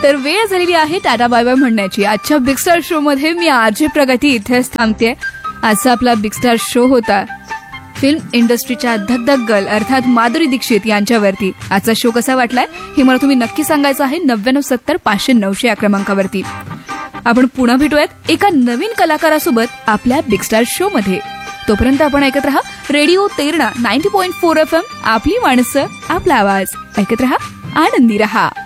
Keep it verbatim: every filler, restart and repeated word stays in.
तर वेळ झालेली आहे टाटा बाय बाय म्हणण्याची. आजच्या बिग स्टार शो मध्ये मी आरजे प्रगती इथेच थांबते. आजचा आपला बिग स्टार शो होता फिल्म इंडस्ट्रीच्या धगधग गर्ल अर्थात माधुरी दीक्षित यांच्यावरती. आजचा शो कसा वाटलाय हे मला तुम्ही नक्की सांगायचं आहे नव्याण्णव सत्तर पाचशे नऊशे या क्रमांकावरती. आपण पुन्हा भेटूयात एका नवीन कलाकारासोबत आपल्या बिग स्टार शो मध्ये. तोपर्यंत आपण ऐकत रहा radio Terna ninety point four F M. आपली माणसं आपला आवाज. ऐकत रहा, आनंदी रहा.